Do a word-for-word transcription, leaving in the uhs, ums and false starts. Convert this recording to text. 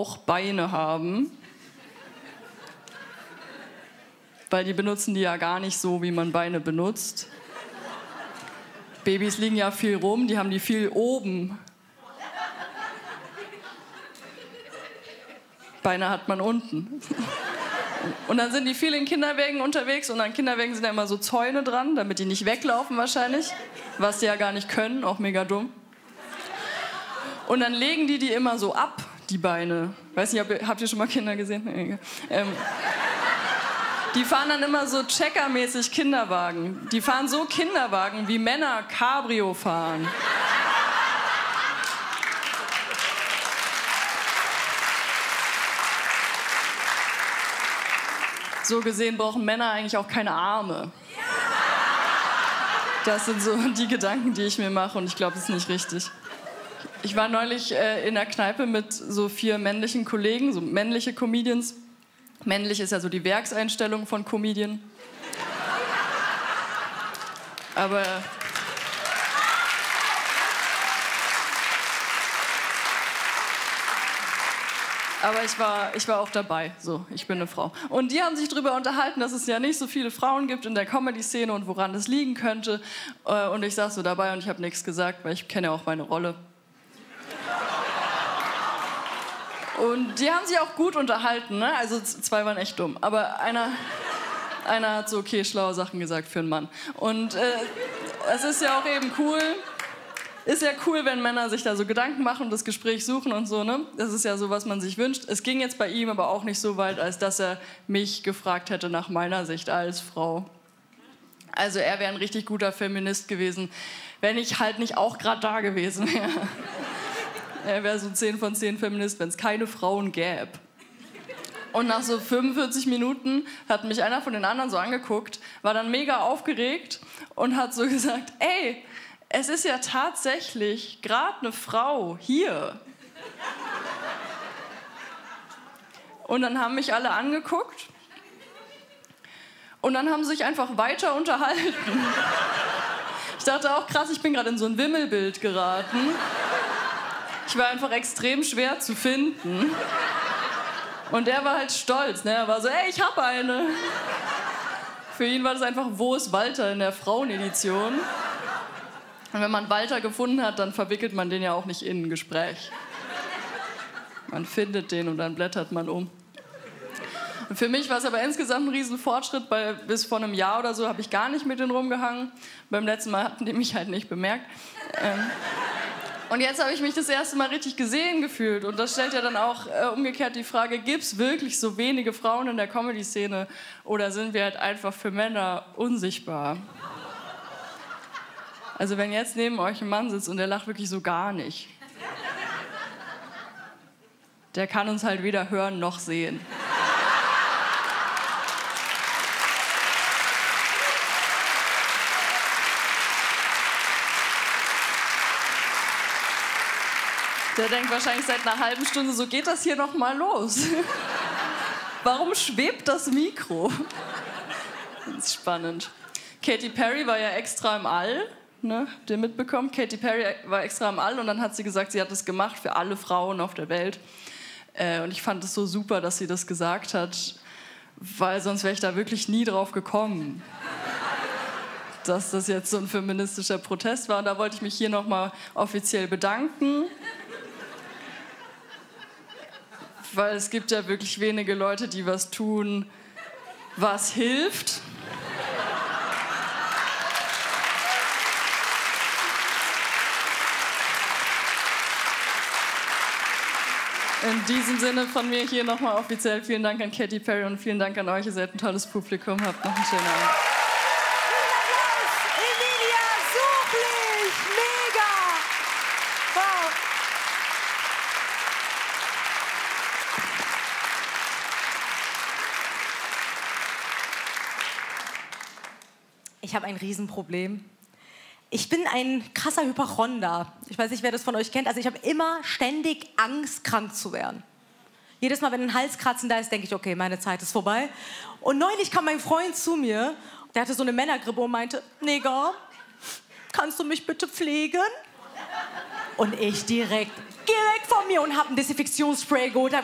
auch Beine haben. Weil die benutzen die ja gar nicht so, wie man Beine benutzt. Babys liegen ja viel rum, die haben die viel oben. Beine hat man unten. Und dann sind die viel in Kinderwägen unterwegs und an Kinderwägen sind ja immer so Zäune dran, damit die nicht weglaufen wahrscheinlich, was die ja gar nicht können, auch mega dumm. Und dann legen die die immer so ab, die Beine. Weiß nicht, habt ihr schon mal Kinder gesehen? Ähm, die fahren dann immer so checkermäßig Kinderwagen. Die fahren so Kinderwagen, wie Männer Cabrio fahren. So gesehen brauchen Männer eigentlich auch keine Arme. Das sind so die Gedanken, die ich mir mache und ich glaube, das ist nicht richtig. Ich war neulich äh, in der Kneipe mit so vier männlichen Kollegen, so männliche Comedians. Männlich ist ja so die Werkseinstellung von Comedian. Aber... Aber ich war, ich war auch dabei, so, ich bin eine Frau. Und die haben sich darüber unterhalten, dass es ja nicht so viele Frauen gibt in der Comedy-Szene und woran das liegen könnte. Und ich saß so dabei und ich habe nichts gesagt, weil ich kenne ja auch meine Rolle. Und die haben sich auch gut unterhalten, ne? Also zwei waren echt dumm. Aber einer, einer hat so okay schlaue Sachen gesagt für einen Mann. Und äh, es ist ja auch eben cool... Ist ja cool, wenn Männer sich da so Gedanken machen und das Gespräch suchen und so, ne? Das ist ja so, was man sich wünscht. Es ging jetzt bei ihm aber auch nicht so weit, als dass er mich gefragt hätte nach meiner Sicht als Frau. Also er wäre ein richtig guter Feminist gewesen, wenn ich halt nicht auch gerade da gewesen wäre. Er wäre so zehn von zehn Feminist, wenn es keine Frauen gäbe. Und nach so fünfundvierzig Minuten hat mich einer von den anderen so angeguckt, war dann mega aufgeregt und hat so gesagt, ey, es ist ja tatsächlich gerade eine Frau hier. Und dann haben mich alle angeguckt und dann haben sie sich einfach weiter unterhalten. Ich dachte auch, krass, ich bin gerade in so ein Wimmelbild geraten. Ich war einfach extrem schwer zu finden. Und er war halt stolz, ne? Er war so, ey, ich hab eine. Für ihn war das einfach, wo ist Walter in der Frauenedition? Und wenn man Walter gefunden hat, dann verwickelt man den ja auch nicht in ein Gespräch. Man findet den und dann blättert man um. Und für mich war es aber insgesamt ein Riesenfortschritt, weil bis vor einem Jahr oder so habe ich gar nicht mit denen rumgehangen. Beim letzten Mal hatten die mich halt nicht bemerkt. Ähm und jetzt habe ich mich das erste Mal richtig gesehen gefühlt. Und das stellt ja dann auch äh, umgekehrt die Frage, gibt es wirklich so wenige Frauen in der Comedy-Szene oder sind wir halt einfach für Männer unsichtbar? Also wenn jetzt neben euch ein Mann sitzt und der lacht wirklich so gar nicht, der kann uns halt weder hören noch sehen. Der denkt wahrscheinlich seit einer halben Stunde, so geht das hier noch mal los. Warum schwebt das Mikro? Das ist spannend. Katy Perry war ja extra im All. Ne, habt ihr mitbekommen? Katy Perry war extra im All und dann hat sie gesagt, sie hat das gemacht für alle Frauen auf der Welt. Äh, und ich fand es so super, dass sie das gesagt hat, weil sonst wäre ich da wirklich nie drauf gekommen, dass das jetzt so ein feministischer Protest war. Und da wollte ich mich hier nochmal offiziell bedanken. Weil es gibt ja wirklich wenige Leute, die was tun, was hilft. In diesem Sinne von mir hier nochmal offiziell vielen Dank an Katy Perry und vielen Dank an euch. Ihr seid ein tolles Publikum. Habt noch einen schönen Abend. Emilia Suchlich! Mega! Wow! Ich habe ein Riesenproblem. Ich bin ein krasser Hypochonder. Ich weiß nicht, wer das von euch kennt. Also ich habe immer ständig Angst, krank zu werden. Jedes Mal, wenn ein Halskratzen da ist, denke ich, okay, meine Zeit ist vorbei. Und neulich kam mein Freund zu mir, der hatte so eine Männergrippe und meinte, Nigga, kannst du mich bitte pflegen? Und ich direkt, geh weg von mir und habe ein Desinfektionsspray geholt.